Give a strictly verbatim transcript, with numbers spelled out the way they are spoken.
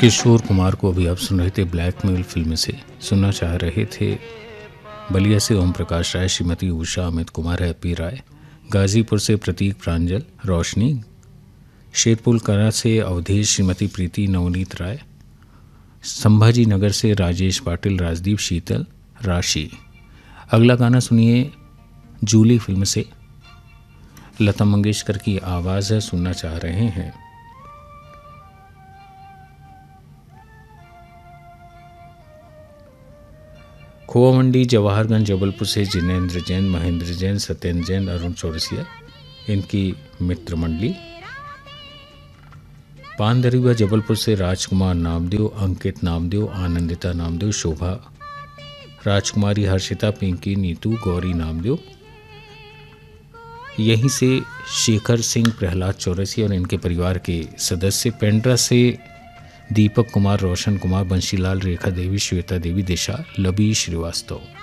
किशोर कुमार को अभी आप सुन रहे थे ब्लैकमेल फिल्म से। सुनना चाह रहे थे बलिया से ओम प्रकाश राय, श्रीमती उषा, अमित कुमार, हैप्पी राय, गाजीपुर से प्रतीक प्रांजल, रोशनी, शेरपुर कला से अवधेश, श्रीमती प्रीति, नवनीत राय, संभाजी नगर से राजेश पाटिल, राजदीप, शीतल, राशि। अगला गाना सुनिए जूली फिल्म से, लता मंगेशकर की आवाज़ है, सुनना चाह रहे हैं। खोआ मंडी, जवाहरगंज, जबलपुर से जिनेंद्र जैन, महेंद्र जैन, सत्येंद्र जैन, अरुण चौरसिया, इनकी मित्र मंडली। पानदरीवा जबलपुर से राजकुमार नामदेव, अंकित नामदेव, आनंदिता नामदेव, शोभा राजकुमारी, हर्षिता, पिंकी, नीतू, गौरी नामदेव। यहीं से शेखर सिंह, प्रहलाद चौरसिया और इनके परिवार के सदस्य। पेंड्रा से दीपक कुमार, रोशन कुमार, बंशीलाल, रेखा देवी, श्वेता देवी, दिशा, लबी श्रीवास्तव।